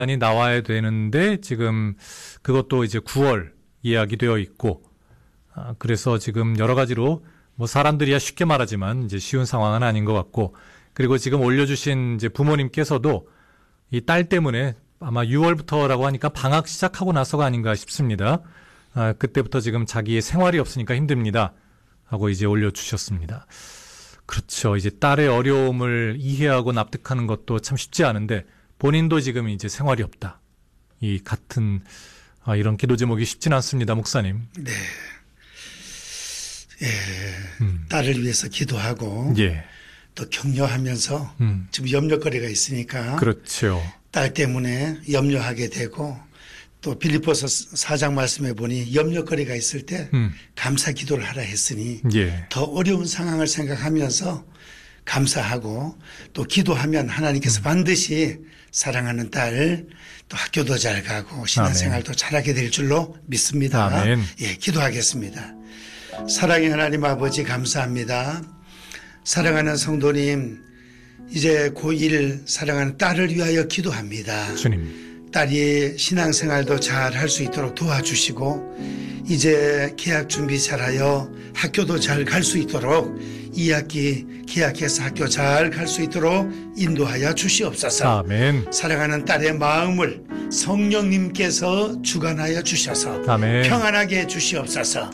이 나와야 되는데 지금 그것도 이제 9월 예약이 되어 있고, 그래서 지금 여러 가지로 뭐 사람들이야 쉽게 말하지만 이제 쉬운 상황은 아닌 것 같고, 그리고 지금 올려주신 이제 부모님께서도 이 딸 때문에 아마 6월부터라고 하니까 방학 시작하고 나서가 아닌가 싶습니다. 그때부터 지금 자기의 생활이 없으니까 힘듭니다 하고 이제 올려주셨습니다. 그렇죠. 이제 딸의 어려움을 이해하고 납득하는 것도 참 쉽지 않은데 본인도 지금 이제 생활이 없다. 이 같은 이런 기도 제목이 쉽진 않습니다, 목사님. 네. 딸을 위해서 기도하고 또 격려하면서 지금 염려거리가 있으니까 그렇죠. 딸 때문에 염려하게 되고 또 빌립보서 4장 말씀해 보니 염려거리가 있을 때 감사 기도를 하라 했으니 더 어려운 상황을 생각하면서 감사하고 또 기도하면 하나님께서 반드시 사랑하는 딸 또 학교도 잘 가고 신앙생활도 잘하게 될 줄로 믿습니다. 아멘. 기도하겠습니다. 사랑의 하나님 아버지 감사합니다. 사랑하는 성도님, 이제 고1 사랑하는 딸을 위하여 기도합니다. 주님. 딸이 신앙생활도 잘 할 수 있도록 도와주시고 이제 계약 준비 잘하여 학교도 잘 갈 수 있도록 2학기 계약해서 학교 잘 갈 수 있도록 인도하여 주시옵소서. 아멘. 사랑하는 딸의 마음을 성령님께서 주관하여 주셔서 아멘. 평안하게 해주시옵소서.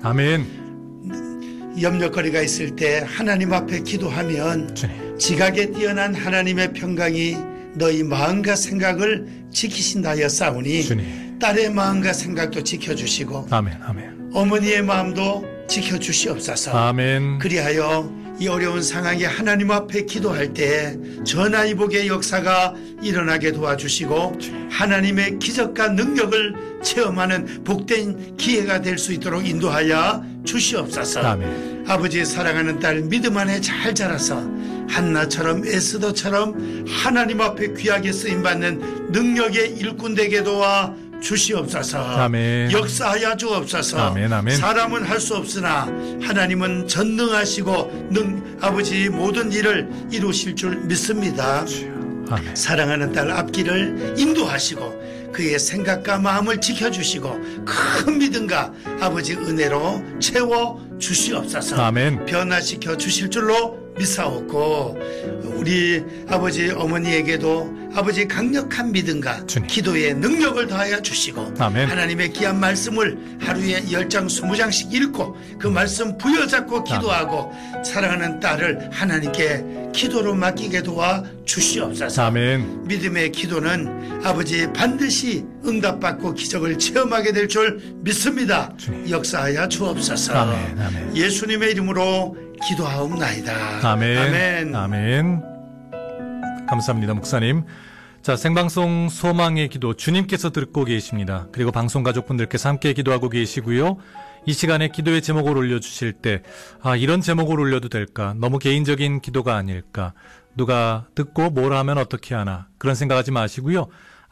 아멘. 염려거리가 있을 때 하나님 앞에 기도하면 주님. 지각에 뛰어난 하나님의 평강이 너희 마음과 생각을 지키신다 하여 싸우니 주님. 딸의 마음과 생각도 지켜주시고 아멘. 아멘. 어머니의 마음도 지켜주시옵소서. 아멘. 그리하여 이 어려운 상황에 하나님 앞에 기도할 때 전화위복의 역사가 일어나게 도와주시고 하나님의 기적과 능력을 체험하는 복된 기회가 될 수 있도록 인도하여 주시옵소서. 아멘. 아버지 사랑하는 딸 믿음 안에 잘 자라서 한나처럼 에스더처럼 하나님 앞에 귀하게 쓰임받는 능력의 일꾼 되게 도와 주시옵소서. 아멘. 역사하여 주옵소서. 아멘. 아멘. 사람은 할 수 없으나 하나님은 전능하시고 아버지 모든 일을 이루실 줄 믿습니다. 아멘. 사랑하는 딸 앞길을 인도하시고 그의 생각과 마음을 지켜주시고 큰 믿음과 아버지 은혜로 채워 주시옵소서. 아멘. 변화시켜 주실 줄로 믿사옵고 우리 아버지 어머니에게도 아버지 강력한 믿음과 주님. 기도의 능력을 더하여 주시고 아멘. 하나님의 귀한 말씀을 하루에 10장 20장씩 읽고 그 말씀 부여잡고 기도하고 사랑하는 딸을 하나님께 기도로 맡기게 도와 주시옵소서. 아멘. 믿음의 기도는 아버지 반드시 응답받고 기적을 체험하게 될 줄 믿습니다. 주님. 역사하여 주옵소서. 아멘. 아멘. 예수님의 이름으로 기도하옵나이다. 아멘. 아멘. 아멘. 감사합니다, 목사님. 자, 생방송 소망의 기도 주님께서 듣고 계십니다. 그리고 방송 가족분들께서 함께 기도하고 계시고요. 이 시간에 기도의 제목을 올려주실 때 이런 제목을 올려도 될까? 너무 개인적인 기도가 아닐까? 누가 듣고 뭘 하면 어떻게 하나? 그런 생각하지 마시고요.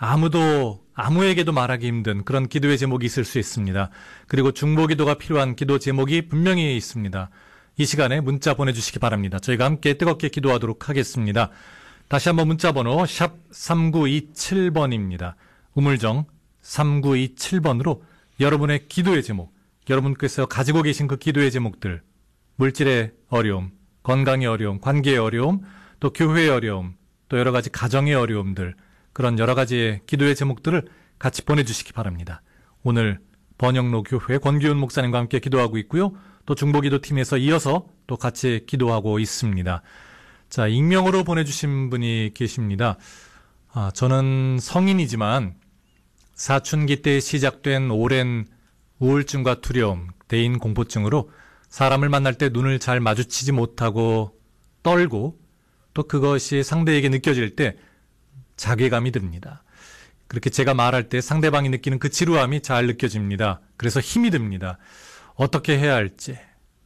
아무에게도 말하기 힘든 그런 기도의 제목이 있을 수 있습니다. 그리고 중보기도가 필요한 기도 제목이 분명히 있습니다. 이 시간에 문자 보내주시기 바랍니다. 저희가 함께 뜨겁게 기도하도록 하겠습니다. 다시 한번 문자번호 샵 3927번입니다. 우물정 3927번으로 여러분의 기도의 제목, 여러분께서 가지고 계신 그 기도의 제목들, 물질의 어려움, 건강의 어려움, 관계의 어려움, 또 교회의 어려움, 또 여러 가지 가정의 어려움들, 그런 여러 가지의 기도의 제목들을 같이 보내주시기 바랍니다. 오늘 번영로 교회 권기훈 목사님과 함께 기도하고 있고요. 또 중보기도팀에서 이어서 또 같이 기도하고 있습니다. 자, 익명으로 보내주신 분이 계십니다. 저는 성인이지만 사춘기 때 시작된 오랜 우울증과 두려움, 대인 공포증으로 사람을 만날 때 눈을 잘 마주치지 못하고 떨고 또 그것이 상대에게 느껴질 때 자괴감이 듭니다. 그렇게 제가 말할 때 상대방이 느끼는 그 지루함이 잘 느껴집니다. 그래서 힘이 듭니다. 어떻게 해야 할지.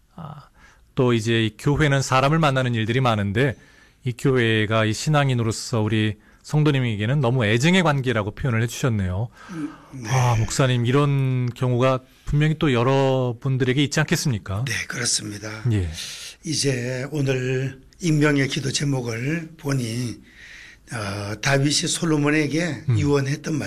또 이제 이 교회는 사람을 만나는 일들이 많은데 이 교회가 이 신앙인으로서 우리 성도님에게는 너무 애증의 관계라고 표현을 해주셨네요. 네. 목사님 이런 경우가 분명히 또 여러분들에게 있지 않겠습니까? 네, 그렇습니다. 예. 이제 오늘 익명의 기도 제목을 보니 다윗이 솔로몬에게 유언했던 말.